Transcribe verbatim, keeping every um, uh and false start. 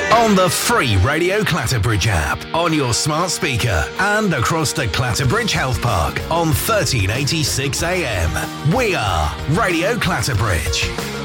On the free Radio Clatterbridge app, on your smart speaker, and across the Clatterbridge Health Park on thirteen eighty-six A M. We are Radio Clatterbridge.